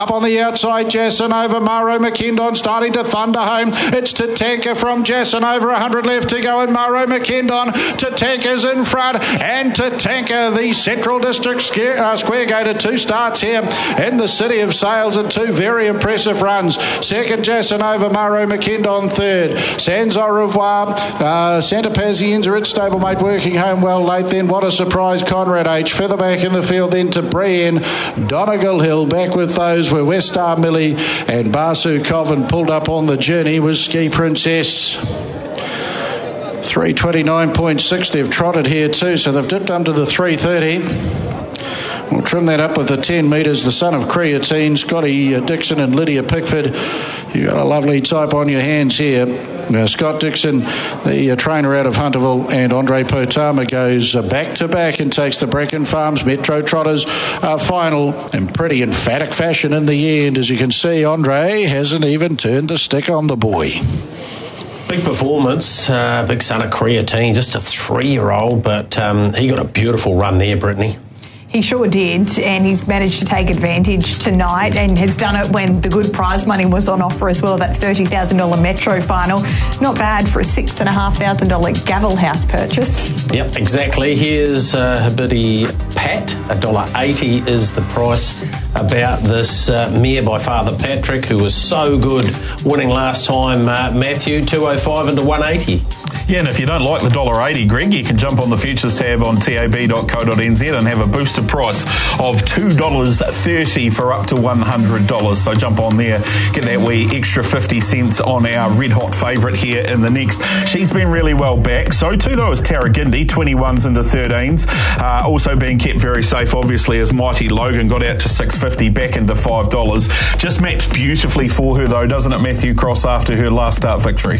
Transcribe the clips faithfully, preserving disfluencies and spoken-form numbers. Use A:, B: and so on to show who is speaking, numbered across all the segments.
A: Up on the outside, Jasonova, Maro McKendon starting to thunder home. It's Tatanka from Jasonova, one hundred left to go, and Maro McKendon. Tatanka's in front, and Tatanka, the Central District Square, uh, Square Gator, two starts here in the City of Sales and two very impressive runs. Second, Jasonova, Maro McKendon third. Sans au revoir, uh, Santa Pazienza, its stablemate, working home well late. Then what a surprise, Conrad H. Further back in the field then to Brienne. Donegal Hill back with those where West Star Millie and Basu Coven pulled up on the journey was Ski Princess. three twenty-nine point six they've trotted here too, so they've dipped under the three thirty. We'll trim that up with the ten metres. The son of creatine, Scotty Dixon and Lydia Pickford. You've got a lovely type on your hands here. Now, Scott Dixon, the uh, trainer out of Hunterville, and Andre Potama goes uh, back-to-back and takes the Brecken Farms Metro Trotters uh, final in pretty emphatic fashion in the end. As you can see, Andre hasn't even turned the stick on the boy.
B: Big performance, uh, big son of creatine, just a three-year-old, but um, he got a beautiful run there, Brittany.
C: He sure did, and he's managed to take advantage tonight and has done it when the good prize money was on offer as well, that thirty thousand dollars Metro final. Not bad for a six thousand five hundred dollars Gavel House purchase.
B: Yep, exactly. Here's uh, Habidi Pat, one dollar eighty is the price about this uh, mare by Father Patrick, who was so good winning last time. Uh, Matthew, two oh five into one eighty.
D: Yeah, and if you don't like the one dollar eighty, Greg, you can jump on the futures tab on tab dot co dot n z and have a boosted price of two dollars thirty for up to one hundred dollars. So jump on there, get that wee extra fifty cents on our red hot favourite here in the next. She's been really well back. So too, though, is Tarragindi, twenty-ones into thirteens. Uh, also being kept very safe, obviously, as Mighty Logan got out to six fifty, back into five dollars. Just maps beautifully for her, though, doesn't it, Matthew Cross, after her last start victory?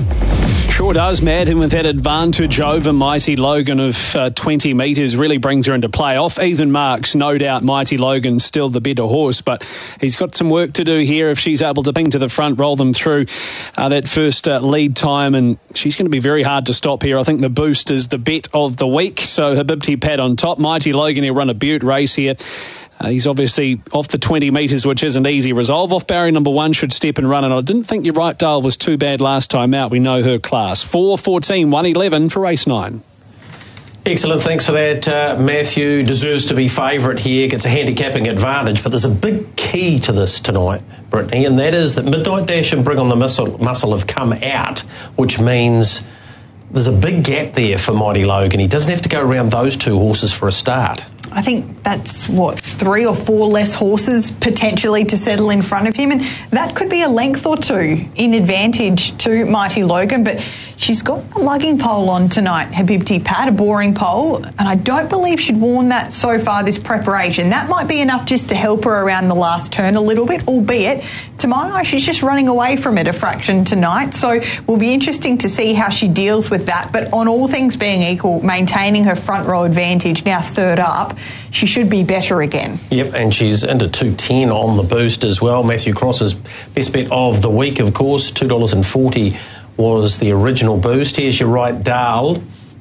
E: Sure does, Matt, and with that advantage over Mighty Logan of uh, twenty metres really brings her into play-off. Even marks, no doubt, Mighty Logan's still the better horse, but he's got some work to do here if she's able to ping to the front, roll them through uh, that first uh, lead time, and she's going to be very hard to stop here. I think the boost is the bet of the week, so Habibti Pat on top. Mighty Logan, he'll run a beaut race here. Uh, he's obviously off the twenty metres, which isn't easy. Resolve off barrier number one should step and run, and I didn't think your right Dale was too bad last time out. We know her class. four fourteen, one eleven for race nine.
B: Excellent, thanks for that, uh, Matthew. Deserves to be favourite here, gets a handicapping advantage, but there's a big key to this tonight, Brittany, and that is that Midnight Dash and Bring on the Muscle, muscle have come out, which means there's a big gap there for Mighty Logan. He doesn't have to go around those two horses for a start.
C: I think that's, what, three or four less horses potentially to settle in front of him, and that could be a length or two in advantage to Mighty Logan, but she's got a lugging pole on tonight, Habibti Pat, a boring pole, and I don't believe she'd worn that so far this preparation. That might be enough just to help her around the last turn a little bit, albeit, to my eye, she's just running away from it a fraction tonight, so will be interesting to see how she deals with that, but on all things being equal, maintaining her front row advantage, now third up, she should be better again.
B: Yep, and she's into two ten on the boost as well. Matthew Cross's best bet of the week, of course, two dollars forty was the original boost. Here's your right Dale.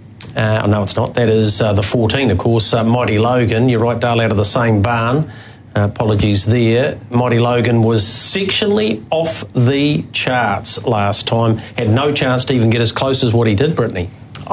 B: Uh, no, it's not. That is uh, the fourteen, of course, uh, Mighty Logan. Your right Dale out of the same barn. Uh, apologies there. Mighty Logan was sectionally off the charts last time. Had no chance to even get as close as what he did, Brittany.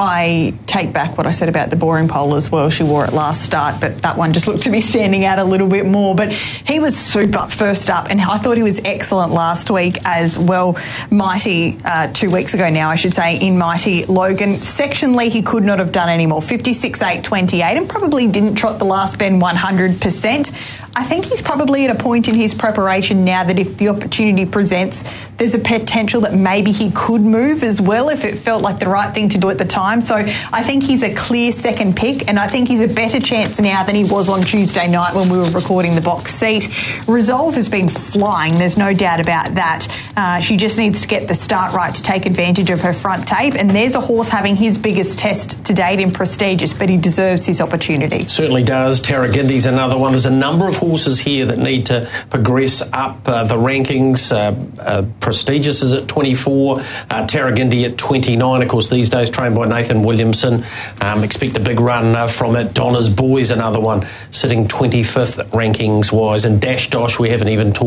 C: I take back what I said about the boring pole as well. She wore it last start, but that one just looked to be standing out a little bit more. But he was super first up, and I thought he was excellent last week as well. Mighty, uh, two weeks ago now, I should say, in Mighty Logan. Sectionally, he could not have done any more. fifty-six eight twenty-eight, and probably didn't trot the last bend one hundred percent. I think he's probably at a point in his preparation now that if the opportunity presents, there's a potential that maybe he could move as well if it felt like the right thing to do at the time. So I think he's a clear second pick, and I think he's a better chance now than he was on Tuesday night when we were recording the box seat. Resolve has been flying, there's no doubt about that. Uh, she just needs to get the start right to take advantage of her front tape, and there's a horse having his biggest test to date in Prestigious, but he deserves his opportunity.
B: Certainly does. Tarragindi's another one. There's a number of horses here that need to progress up uh, the rankings. Uh, uh, Prestigious is at twenty-four, uh, Tarragindi at twenty-nine. Of course, these days trained by Nathan Williamson. Um, expect a big run uh, from it. Donna's Boys, another one, sitting twenty-fifth rankings-wise. And Dash Dosh, we haven't even talked